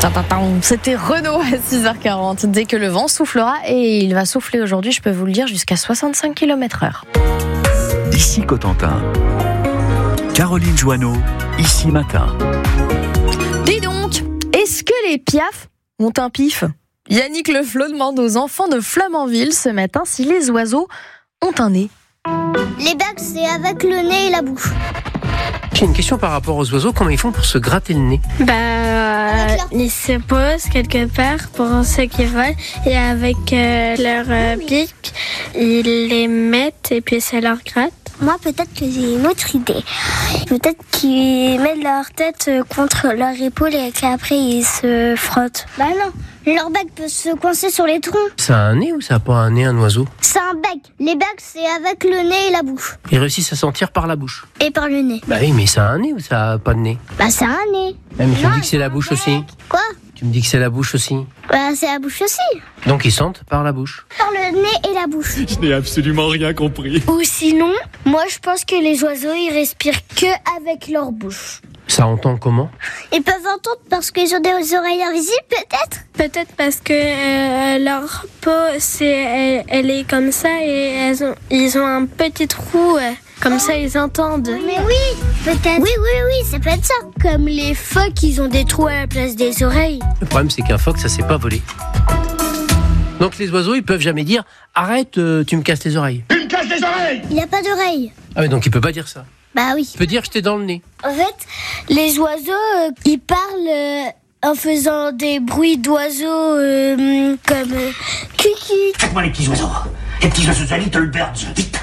C'était Renaud à 6h40. Dès que le vent soufflera, et il va souffler aujourd'hui, je peux vous le dire, jusqu'à 65 km/h. Ici Cotentin. Caroline Joanneau, Ici Matin. Dis donc, est-ce que les piafs ont un pif ? Yannick Leflot demande aux enfants de Flamanville ce matin si les oiseaux ont un nez. Les bagues, c'est avec le nez et la bouche. J'ai une question par rapport aux oiseaux. Comment ils font pour se gratter le nez ? Ils se posent quelque part pour ceux qui volent et avec leur pic, ils les mettent et puis ça leur gratte. Moi, peut-être que j'ai une autre idée. Peut-être qu'ils mettent leur tête contre leur épaule et qu'après ils se frottent. Bah non, leur bec peut se coincer sur les troncs. Ça a un nez ou ça a pas un nez, un oiseau ? C'est un bec. Les becs, c'est avec le nez et la bouche. Ils réussissent à sentir par la bouche. Et par le nez. Bah oui, mais ça a un nez ou ça a pas de nez ? Bah ça a un nez. Mais tu Non, me dis que c'est la bouche aussi. Quoi ? Tu me dis que c'est la bouche aussi. Bah c'est la bouche aussi. Donc ils sentent par la bouche. Par le nez et la bouche. Je n'ai absolument rien compris. Ou sinon, moi je pense que les oiseaux, ils respirent que avec leur bouche. Ça entend comment ? Ils peuvent entendre parce qu'ils ont des oreilles invisibles, peut-être ? Peut-être parce que leur peau, elle est comme ça et ils ont un petit trou. Comme ça, ils entendent. Mais oui, peut-être. Oui, ça peut être ça. Comme les phoques, ils ont des trous à la place des oreilles. Le problème, c'est qu'un phoque, ça s'est pas volé. Donc les oiseaux, ils peuvent jamais dire « Arrête, tu me casses les oreilles ». Tu me casses les oreilles ! Il n'a pas d'oreilles. Ah oui, donc il peut pas dire ça. Bah oui. Il peut dire « Je t'ai dans le nez ». En fait, les oiseaux, ils parlent en faisant des bruits d'oiseaux comme cucu. Faites-moi les petits oiseaux. Les petits oiseaux de Little Birds. Vite.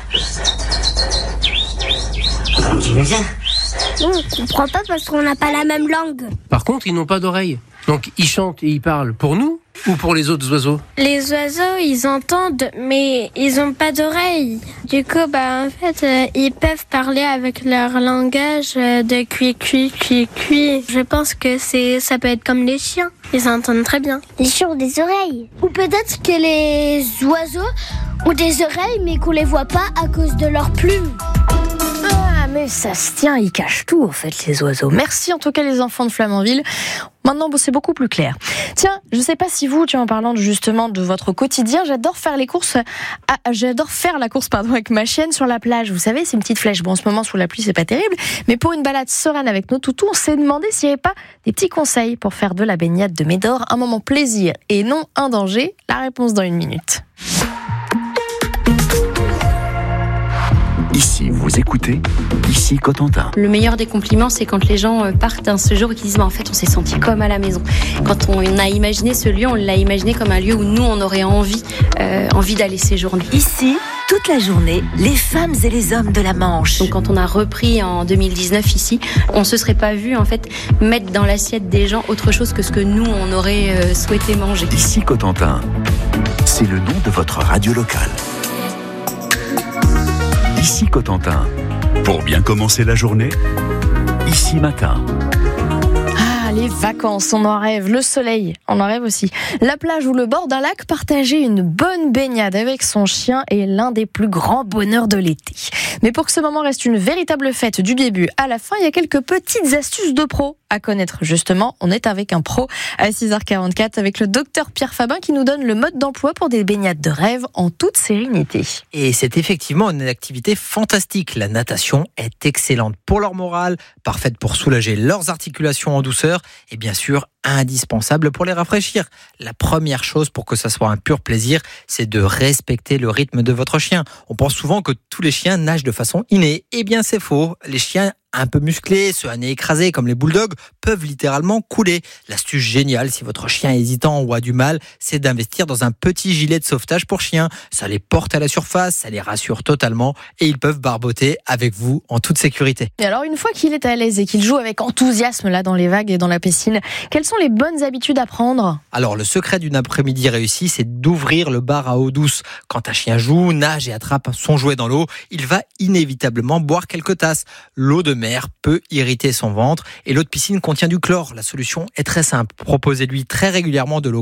Un petit baiser. Non, on comprend pas parce qu'on n'a pas la même langue. Par contre, ils n'ont pas d'oreilles. Donc ils chantent et ils parlent pour nous ou pour les autres oiseaux ? Les oiseaux, ils entendent, mais ils ont pas d'oreilles. Du coup, en fait, ils peuvent parler avec leur langage de cui. Je pense que ça peut être comme les chiens. Ils entendent très bien. Les chiens ont des oreilles. Ou peut-être que les oiseaux ont des oreilles, mais qu'on les voit pas à cause de leurs plumes. Ah, mais ça se tient, ils cachent tout, en fait, les oiseaux. Merci, en tout cas, les enfants de Flamanville. Maintenant, c'est beaucoup plus clair. Tiens, je sais pas si vous, en parlant justement de votre quotidien, j'adore faire la course avec ma chienne sur la plage. Vous savez, c'est une petite flèche. Bon, en ce moment, sous la pluie, c'est pas terrible. Mais pour une balade sereine avec nos toutous, on s'est demandé s'il n'y avait pas des petits conseils pour faire de la baignade de Médor un moment plaisir et non un danger. La réponse dans 1 minute. Ici, vous écoutez, Ici Cotentin. Le meilleur des compliments, c'est quand les gens partent d'un séjour et qu'ils disent en fait, on s'est senti comme à la maison. Quand on a imaginé ce lieu, on l'a imaginé comme un lieu où nous, on aurait envie d'aller séjourner. Ici, toute la journée, les femmes et les hommes de la Manche. Donc quand on a repris en 2019 ici, on se serait pas vu en fait mettre dans l'assiette des gens autre chose que ce que nous, on aurait souhaité manger. Ici Cotentin, c'est le nom de votre radio locale. Ici Cotentin. Pour bien commencer la journée, Ici Matin. Ah, les vacances, on en rêve. Le soleil, on en rêve aussi. La plage ou le bord d'un lac, partager une bonne baignade avec son chien est l'un des plus grands bonheurs de l'été. Mais pour que ce moment reste une véritable fête du début à la fin, il y a quelques petites astuces de pro à connaître. Justement, on est avec un pro à 6h44 avec le docteur Pierre Fabin qui nous donne le mode d'emploi pour des baignades de rêve en toute sérénité. Et c'est effectivement une activité fantastique. La natation est excellente pour leur morale, parfaite pour soulager leurs articulations en douceur et bien sûr indispensable pour les rafraîchir. La première chose pour que ça soit un pur plaisir, c'est de respecter le rythme de votre chien. On pense souvent que tous les chiens nagent de façon innée. Eh bien c'est faux. Les chiens un peu musclés, ceux à nez écrasé comme les bulldogs, peuvent littéralement couler. L'astuce géniale, si votre chien est hésitant ou a du mal, c'est d'investir dans un petit gilet de sauvetage pour chiens. Ça les porte à la surface, ça les rassure totalement et ils peuvent barboter avec vous en toute sécurité. Et alors, une fois qu'il est à l'aise et qu'il joue avec enthousiasme là dans les vagues et dans la piscine, quelles sont les bonnes habitudes à prendre ? Alors, le secret d'une après-midi réussie, c'est d'ouvrir le bar à eau douce. Quand un chien joue, nage et attrape son jouet dans l'eau, il va inévitablement boire quelques tasses. L'eau de mer peut irriter son ventre et l'eau de piscine contient du chlore. La solution est très simple. Proposez-lui très régulièrement de l'eau